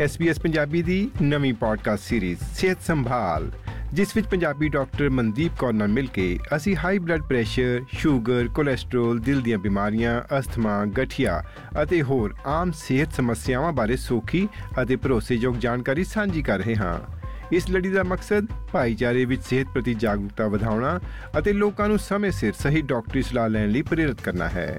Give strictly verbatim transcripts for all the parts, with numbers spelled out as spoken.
S B S Punjabi ਦੀ ਨਵੀਂ podcast series ਸਿਹਤ ਸੰਭਾਲ, ਜਿਸ ਵਿੱਚ ਪੰਜਾਬੀ ਡਾਕਟਰ ਮਨਦੀਪ ਕੌਰ ਨਾਲ ਮਿਲ ਕੇ ਅਸੀਂ high blood pressure, sugar, cholesterol, ਦਿਲ ਦੀਆਂ ਬਿਮਾਰੀਆਂ, ਅਸਥਮਾ, ਗਠੀਆ ਅਤੇ ਹੋਰ ਆਮ ਸਿਹਤ ਸਮੱਸਿਆਵਾਂ ਬਾਰੇ ਸੌਖੀ ਅਤੇ ਭਰੋਸੇਯੋਗ ਜਾਣਕਾਰੀ ਸਾਂਝੀ ਕਰ ਰਹੇ ਹਾਂ। ਇਸ ਲੜੀ ਦਾ ਮਕਸਦ ਭਾਈਚਾਰੇ ਵਿੱਚ ਸਿਹਤ ਪ੍ਰਤੀ ਜਾਗਰੂਕਤਾ ਵਧਾਉਣਾ ਅਤੇ ਲੋਕਾਂ ਨੂੰ ਸਮੇਂ ਸਿਰ ਸਹੀ ਡਾਕਟਰੀ ਸਲਾਹ ਲੈਣ ਲਈ ਪ੍ਰੇਰਿਤ ਕਰਨਾ ਹੈ।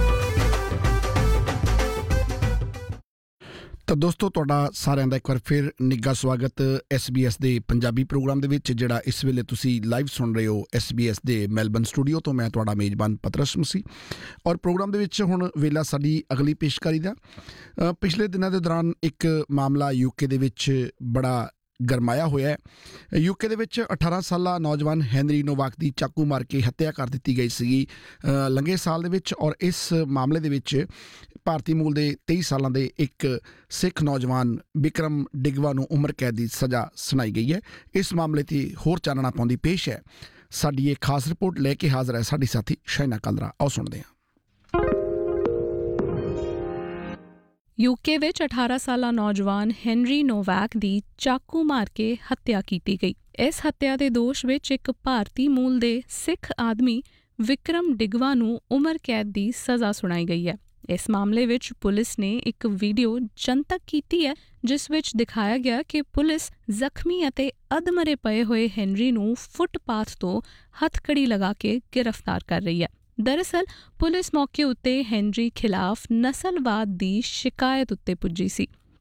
ਤਾਂ ਦੋਸਤੋ, ਤੁਹਾਡਾ ਸਾਰਿਆਂ ਦਾ ਇੱਕ ਵਾਰ ਫਿਰ ਨਿੱਘਾ ਸਵਾਗਤ ਐਸ ਬੀ ਐਸ ਦੇ ਪੰਜਾਬੀ ਪ੍ਰੋਗਰਾਮ ਦੇ ਵਿੱਚ, ਜਿਹੜਾ ਇਸ ਵੇਲੇ ਤੁਸੀਂ ਲਾਈਵ ਸੁਣ ਰਹੇ ਹੋ ਐਸ ਬੀ ਐਸ ਦੇ ਮੈਲਬਨ ਸਟੂਡੀਓ ਤੋਂ। ਮੈਂ ਤੁਹਾਡਾ ਮੇਜ਼ਬਾਨ ਪਤਰਸ ਮਸੀਹ, ਔਰ ਪ੍ਰੋਗਰਾਮ ਦੇ ਵਿੱਚ ਹੁਣ ਵੇਲਾ ਸਾਡੀ ਅਗਲੀ ਪੇਸ਼ਕਾਰੀ ਦਾ। ਪਿਛਲੇ ਦਿਨਾਂ ਦੇ ਦੌਰਾਨ ਇੱਕ ਮਾਮਲਾ ਯੂਕੇ ਦੇ ਵਿੱਚ ਬੜਾ ਗਰਮਾਇਆ ਹੋਇਆ ਹੈ। ਯੂਕੇ ਦੇ ਵਿੱਚ ਅਠਾਰਾਂ ਸਾਲਾ ਨੌਜਵਾਨ ਹੈਨਰੀ ਨੋਵਾਕ ਦੀ ਚਾਕੂ ਮਾਰ ਕੇ ਹੱਤਿਆ ਕਰ ਦਿੱਤੀ ਗਈ ਸੀਗੀ ਲੰਘੇ ਸਾਲ ਦੇ ਵਿੱਚ, ਔਰ ਇਸ ਮਾਮਲੇ ਦੇ ਵਿੱਚ ਭਾਰਤੀ ਮੂਲ ਦੇ ਤੇਈ ਸਾਲਾਂ ਦੇ ਇੱਕ ਸਿੱਖ ਨੌਜਵਾਨ ਵਿਕਰਮ ਡਿਗਵਾ ਨੂੰ ਉਮਰ ਕੈਦ ਦੀ ਸਜ਼ਾ ਸੁਣਾਈ ਗਈ ਹੈ। ਇਸ ਮਾਮਲੇ 'ਤੇ ਹੋਰ ਚਾਨਣਾ ਪਾਉਂਦੀ ਪੇਸ਼ ਹੈ ਸਾਡੀ ਇਹ ਖਾਸ ਰਿਪੋਰਟ ਲੈ ਕੇ ਹਾਜ਼ਰ ਹੈ ਸਾਡੀ ਸਾਥੀ ਸ਼ਾਇਨਾ ਕਲਰਾ। ਆਓ ਸੁਣਦੇ ਹਾਂ। ਯੂਕੇ ਵਿੱਚ ਅਠਾਰਾਂ ਸਾਲਾ ਨੌਜਵਾਨ ਹੈਨਰੀ ਨੋਵਾਕ ਦੀ ਚਾਕੂ ਮਾਰ ਕੇ ਹੱਤਿਆ ਕੀਤੀ ਗਈ। ਇਸ ਹੱਤਿਆ ਦੇ ਦੋਸ਼ ਵਿੱਚ ਇੱਕ ਭਾਰਤੀ ਮੂਲ ਦੇ ਸਿੱਖ ਆਦਮੀ ਵਿਕਰਮ ਡਿਗਵਾ ਨੂੰ ਉਮਰ ਕੈਦ ਦੀ ਸਜ਼ਾ ਸੁਣਾਈ ਗਈ ਹੈ। ਇਸ ਮਾਮਲੇ ਵਿੱਚ ਪੁਲਿਸ ਨੇ ਇੱਕ ਵੀਡੀਓ ਜਨਤਕ ਕੀਤੀ ਹੈ, ਜਿਸ ਵਿੱਚ ਦਿਖਾਇਆ ਗਿਆ ਕਿ ਪੁਲਿਸ ਜ਼ਖਮੀ ਅਤੇ ਅਧਮਰੇ ਪਏ ਹੋਏ ਹੈਨਰੀ ਨੂੰ ਫੁੱਟਪਾਥ ਤੋਂ ਹੱਥਕੜੀ ਲਗਾ ਕੇ ਗ੍ਰਿਫਤਾਰ ਕਰ ਰਹੀ ਹੈ। ਦਰਅਸਲ ਪੁਲਿਸ ਮੌਕੇ ਉੱਤੇ ਹੈਨਰੀ ਖਿਲਾਫ ਨਸਲਵਾਦ ਦੀ ਸ਼ਿਕਾਇਤ ਉੱਤੇ ਪੁੱਜੀ ਸੀ।